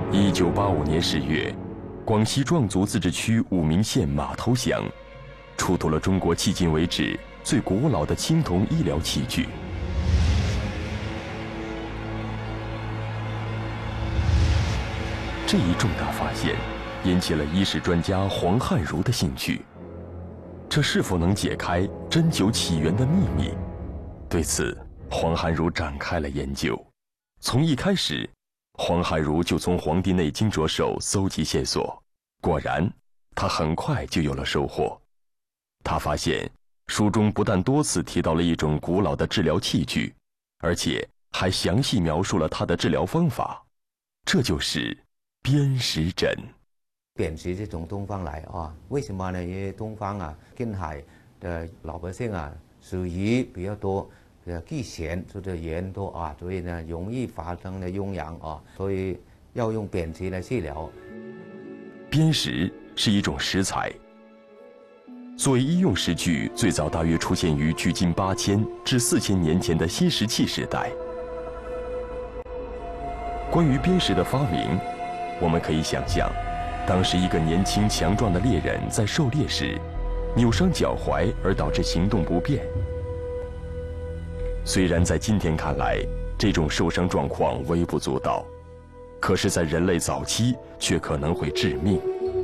1985年10月，广西壮族自治区武鸣县马头乡出土了中国迄今为止最古老的青铜医疗器具。这一重大发现引起了医史专家黄汉儒的兴趣。这是否能解开针灸起源的秘密？对此，黄汉儒展开了研究。从一开始，黄汉儒就从《黄帝内经》着手搜集线索。果然，他很快就有了收获。他发现书中不但多次提到了一种古老的治疗器具，而且还详细描述了它的治疗方法。这就是砭石针。 砭石是从东方来啊，为什么呢？因为东方啊，近海的老百姓啊，属于比较多，忌咸，就是盐多啊，所以呢，容易发生的痈疡啊，所以要用砭石来治疗。 砭石是一种石材，作为医用石具，最早大约出现于距今8000至4000年前的新石器时代。关于砭石的发明，我们可以想象，当时一个年轻强壮的猎人在狩猎时，扭伤脚踝而导致行动不便。虽然在今天看来，这种受伤状况微不足道，可是在人类早期却可能会致命。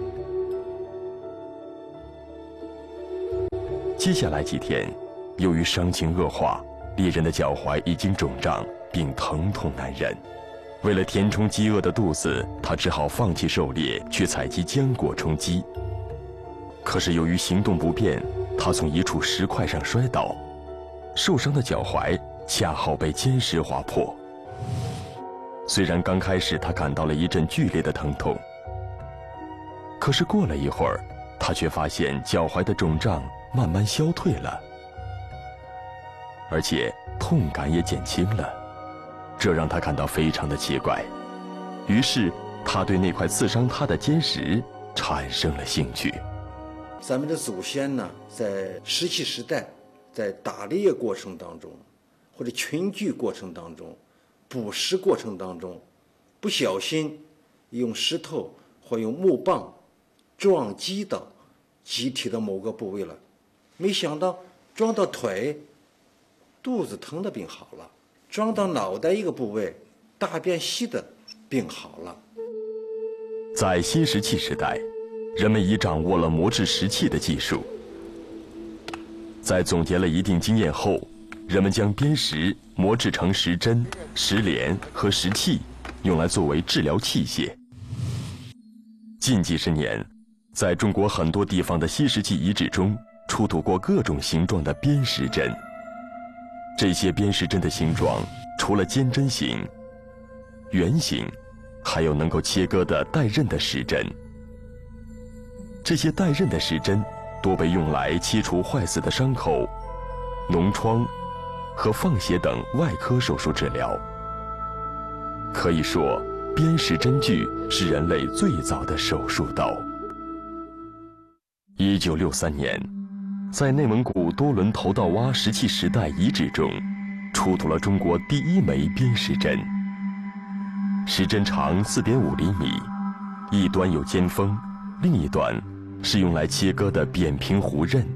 接下来几天，由于伤情恶化，猎人的脚踝已经肿胀并疼痛难忍。为了填充饥饿的肚子，他只好放弃狩猎，去采集浆果充饥。可是由于行动不便，他从一处石块上摔倒，受伤的脚踝恰好被砭石划破。虽然刚开始他感到了一阵剧烈的疼痛，可是过了一会儿，他却发现脚踝的肿胀慢慢消退了，而且痛感也减轻了。这让他感到非常的奇怪，于是他对那块刺伤他的砭石产生了兴趣。 咱们的祖先呢，在石器时代，在打猎过程当中，或者群居过程当中，捕食过程当中，不小心用石头或用木棒撞击到机体的某个部位了，没想到撞到腿，肚子疼的病好了；撞到脑袋一个部位，大便稀的病好了。 在新石器时代，人们已掌握了磨制石器的技术。在总结了一定经验后，人们将砭石磨制成石针、石镰和石器，用来作为治疗器械。近几十年，在中国很多地方的新石器遗址中，出土过各种形状的砭石针。这些砭石针的形状，除了尖针形、圆形，还有能够切割的带刃的石针。这些带刃的石针多被用来切除坏死的伤口、脓疮和放血等外科手术治疗。可以说，砭石针具是人类最早的手术刀。1963年，在内蒙古多伦头道洼石器时代遗址中，出土了中国第一枚砭石针。石针长4.5厘米，一端有尖锋，另一端是用来切割的扁平弧刃。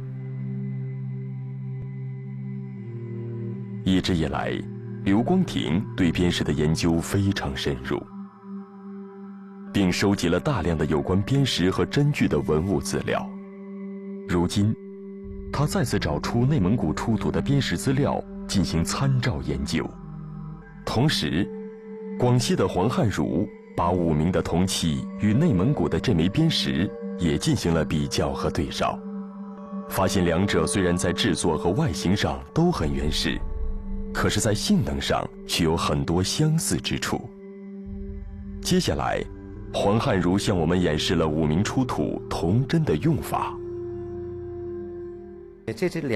一直以来，刘光庭对砭石的研究非常深入，并收集了大量的有关砭石和针具的文物资料。如今，他再次找出内蒙古出土的砭石资料进行参照研究。同时，广西的黄汉儒把武鸣的铜器与内蒙古的这枚砭石也进行了比较和对照，发现两者虽然在制作和外形上都很原始，可是在性能上却有很多相似之处。接下来，黄汉儒向我们演示了武鸣出土铜针的用法。 这是